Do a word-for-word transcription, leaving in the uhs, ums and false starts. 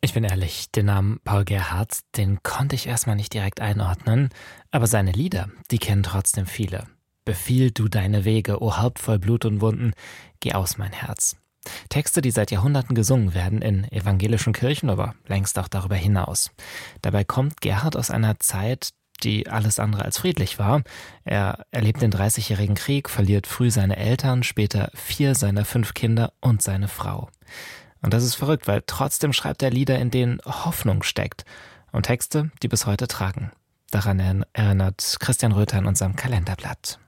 Ich bin ehrlich, den Namen Paul Gerhardt, den konnte ich erstmal nicht direkt einordnen, aber seine Lieder, die kennen trotzdem viele. Befiehl du deine Wege, o Haupt voll Blut und Wunden, geh aus mein Herz. Texte, die seit Jahrhunderten gesungen werden in evangelischen Kirchen, aber längst auch darüber hinaus. Dabei kommt Gerhardt aus einer Zeit, die alles andere als friedlich war. Er erlebt den Dreißigjährigen Krieg, verliert früh seine Eltern, später vier seiner fünf Kinder und seine Frau. Und das ist verrückt, weil trotzdem schreibt er Lieder, in denen Hoffnung steckt und Texte, die bis heute tragen. Daran erinnert Christian Röther in unserem Kalenderblatt.